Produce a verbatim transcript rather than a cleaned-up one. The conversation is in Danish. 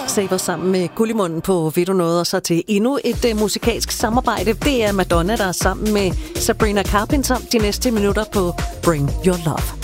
Saver sammen med Gullimunden på Ved du noget, og så til endnu et uh, musikalsk samarbejde. Det er Madonna, der er sammen med Sabrina Carpenter de næste minutter på Bring Your Love.